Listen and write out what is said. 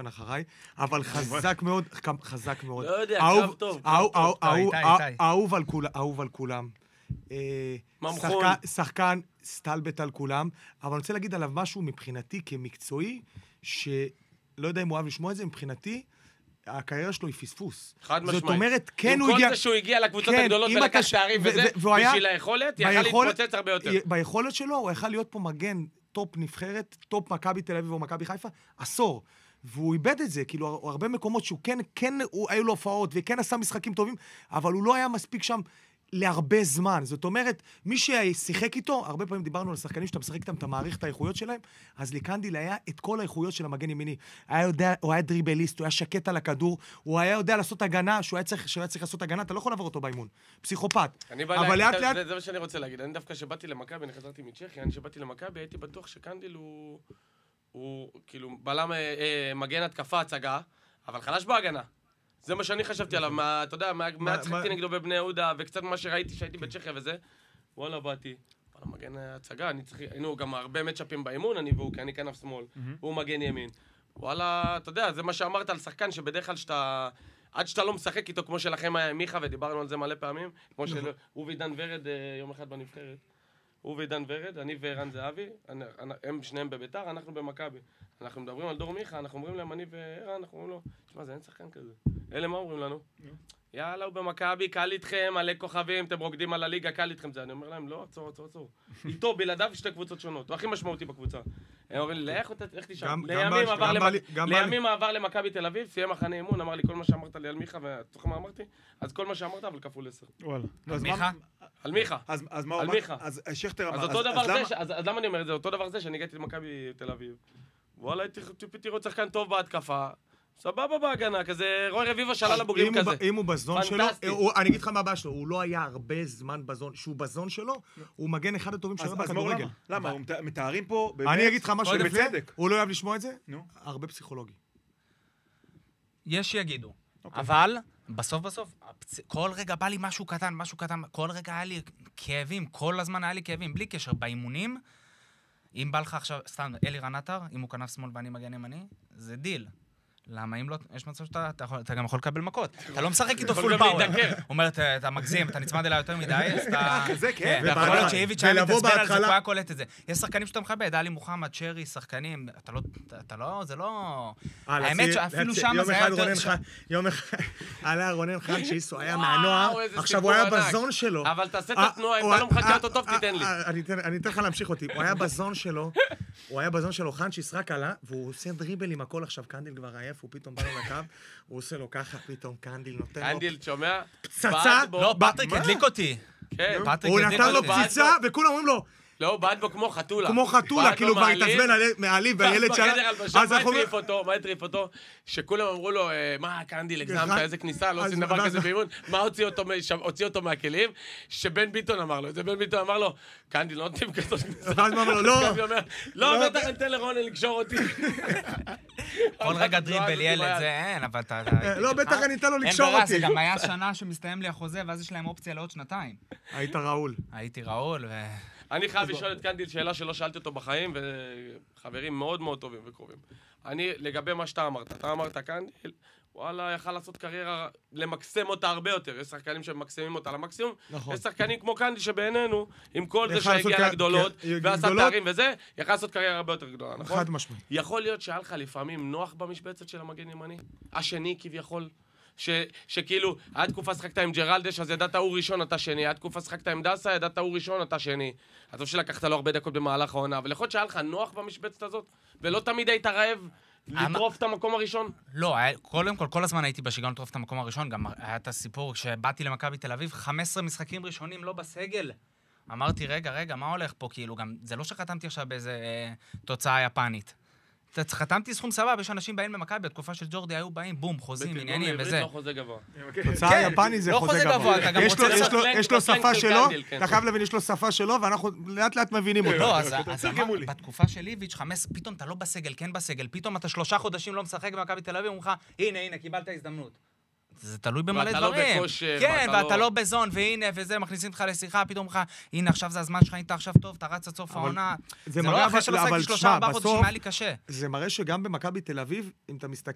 אחריי, אבל חזק מאוד, חזק מאוד. לא יודע, קרב טוב. אהוב על כולם. ממחון. שחקן סטלבט על כולם, אבל אני רוצה להגיד עליו משהו מבחינתי כמקצועי, שלא יודע אם הוא אוהב לשמוע את זה, מבחינתי, הקריירה שלו היא פספוס. חד משמעית. זאת אומרת, כן הוא הגיע... עם כל זה שהוא הגיע לקבוצות הגדולות ולקח שערים וזה, בשביל היכולת, יכל להתפוצץ הרבה יותר. ביכולת שלו, הוא יכל להיות פה מגן טופ נבחרת, טופ מכבי תל אביב או מכבי חיפה, עשור. והוא איבד את זה, כאילו, הרבה מקומות שהוא כן, היו לו הופעות, וכן עשה משחקים טובים, אבל הוא לא היה מספיק שם להרבה זמן. זאת אומרת, מי ששיחק איתו, הרבה פעמים דיברנו על שחקנים שאתה משחק איתם, אתה מעריך את האיכויות שלהם, אז לקנדיל היה את כל האיכויות של המגן ימיני. הוא היה דריבליסט, הוא היה שקט על הכדור, הוא היה יודע לעשות הגנה, שהוא היה צריך לעשות הגנה, אתה לא יכול לעבור אותו באימון. פסיכופת. אבל לאט לאט... זה מה שאני רוצה להגיד. אני דווקא שבאתי למכבי, אני חזרתי מצ'כיה, אני שבאתי למכבי, הייתי בטוח שקנדיל הוא כאילו בלם מגן התקפה הצגה, אבל חלש בהגנה. זה מה שאני חשבתי עליו, אתה יודע, מהצחקתי נגדו בבני יהודה, וקצת מה שראיתי שהייתי בצ'כיה וזה, וואלה, באתי, וואלה, מגן הצגה, היינו גם הרבה מצ'אפים באימון, אני והוא, כי אני כנף שמאל, הוא מגן ימין. וואלה, אתה יודע, זה מה שאמרת על שחקן, שבדרך כלל עד שאתה לא משחק איתו, כמו שלכם היה עם מיכה, ודיברנו על זה מלא פעמים, כמו שהוא ועידן ורד יום אחד בנבחרת. הוא ועידן ורד, אני וערן זהבי, הם שניהם בביתר, אנחנו במכבי. אנחנו מדברים על דור מיכה, אנחנו אומרים להם, אני וערן, אנחנו אומרים לו, תשמע, זה אין שחקן כזה. אלה מה אומרים לנו? יאללה, הוא במכבי, קל איתכם, מלא כוכבים, אתם רוקדים על הליגה, קל איתכם זה. אני אומר להם, לא, עצור. איתו, בלעדיו, שתי קבוצות שונות. הוא הכי משמעותי בקבוצה. הם אומרים לי, לך תשם. לימים עבר למכבי תל אביב, סיים מחנה אימון, אמר לי כל מה שאמרת לי על מיכה, ותוך מה אמרתי? אז כל מה שאמרת, אבל כפול 10. וואלה. על מיכה. אז מה הוא אמר? אז שכטר אמר. אז אותו דבר זה, אז למה אני אומר את זה? אותו דבר זה שאני הגעתי למכבי תל אביב. וואלה, הייתי רוצה שחקן טוב בהתקפה. סבבה בהגנה, כזה רוי רביבו שלה לבוגרים כזה. אם הוא בזון שלו, אני אגיד לך מה הבעיה שלו, הוא לא היה הרבה זמן בזון, שהוא בזון שלו, הוא מגן אחד הטובים שלו בכדורגל. למה? מתארים פה באמת... אני אגיד לך משהו לפני, בצדק. הוא לא אוהב לשמוע את זה? הרבה פסיכולוגי. יש שיגידו, אבל בסוף, כל רגע בא לי משהו קטן, כל רגע היה לי כאבים, כל הזמן היה לי כאבים, בלי קשר, באימונים, אם בא לך עכשיו, סתם, אלי רנטר, אם הוא כנף שמאל ואני מגן ימני, זה דיל. למה אם לא, יש מצב שאתה גם יכול לקבל מכות. אתה לא משחק איתו פול פאוור. הוא אומר, אתה מגזים, אתה נצמד אליה יותר מדי, אז אתה... זה כן. ויכול להיות שאיביץ' היה מתעצבן על זה, הוא היה קולט את זה. יש שחקנים שאתה מכבד, עלי מוחמד, שרי, שחקנים, אתה לא, זה לא... האמת שאפילו שם זה היה יותר... יום אחד, עלה רונן חן שיסו היה מהנוער, עכשיו הוא היה בזון שלו. אבל תעשה את התנועה, אם אתה לא מחכה אותו טוב, תיתן לי. אני אתן לך להמשיך אותי. הוא היה בזון שלו, חן שיסרק עלה, והוא עושה דריבל עם הכל עכשיו, קנדיל כבר עייף, הוא פתאום בא לו לקו, הוא עושה לו ככה, פתאום קנדיל נותן לו... קנדיל, שומע? פצצה! לא, פטריק הדליק אותי. כן. הוא נתן לו פציצה, וכולם אומרים לו... לא, הוא בעט בו כמו חתולה. כמו חתולה, כאילו כבר התעצבן מעליב, והילד שלה... מה הטריף אותו? שכולם אמרו לו, מה, קנדיל, הגזמת, איזה כניסה, לא עושים דבר כזה באימון. מה הוציא אותו מהכלים? שבן ביטון אמר לו. בן ביטון אמר לו, קנדיל, לא נותנים כזאת כניסה. ואז מה אמר לו, לא. לא, בטח ניתן לרונן לקשור אותי. כל רגע דריבל ילד, זה אין, אבל אתה... לא, בטח אני אתן לו לקשור אין ברע, אותי. זה גם היה שנה שמסתיים לי החוזה, ואז יש להם אופציה לעוד שנתיים. היית ראול. הייתי ראול, אני חייב לשאול את קנדיל שאלה שלא שאלתי אותו בחיים, וחברים מאוד מאוד טובים וקרובים. אני, לגבי מה שאתה אמרת, קנדיל, וואלה, יכל לעשות קריירה, למקסם אותה הרבה יותר. יש שחקנים שמקסמים אותה למקסימום. יש שחקנים כמו קנדיל שבעינינו, עם כל זה שהגיע לגדולות, ועשה תארים וזה, יכל לעשות קריירה הרבה יותר גדולה, נכון? חד משמעית. יכול להיות שהיה לך לפעמים נוח במשבצת של המגן ימני? השני כביכול? שכאילו, היה תקופה שחקת עם ג'רלדש, אז ידעת הוא ראשון, אתה שני. היה תקופה שחקת עם דסה, ידעת הוא ראשון, אתה שני. אז טוב שלקחת לו הרבה דקות במהלך העונה, אבל יכול להיות שהיה לך נוח במשבצת הזאת, ולא תמיד היית רעב לטרוף את המקום הראשון? לא, קודם כל הזמן הייתי בשיגעון לטרוף את המקום הראשון, גם היה את הסיפור, כשבאתי למכבי תל אביב, 15 משחקים ראשונים לא בסגל. אמרתי, רגע, מה הולך פה? כאילו, גם, זה לא שחתמתי עכשיו באיזה תוצאה יפנית. חתמתי סכום סבבה, יש אנשים באים במכבי, בתקופה של ג'ורדי היו באים, בום, חוזים, עניינים וזה. לא חוזה גבוה. תוצאה יפני זה חוזה גבוה. יש לו שפה שלו, אתה חייב להבין, יש לו שפה שלו, ואנחנו לאט לאט מבינים אותו. לא, אז בתקופה של איביץ', פתאום אתה לא בסגל, כן בסגל, פתאום אתה 3 חודשים לא משחק במכבי תל אביב, אומרים לך, הנה, קיבלת הזדמנות. זה תלוי במלא דברים. כן, ואתה לא בזון, והנה, וזה, מכניסים אותך לשיחה, פתאום לך, הנה, עכשיו זה הזמן שלך, אתה עכשיו טוב, אתה רץ עד סוף העונה. זה לא אחרי שלא עשיתי 3-4 חודשים, היה לי קשה. זה מראה שגם במכבי תל אביב, אם אתה מסתכל,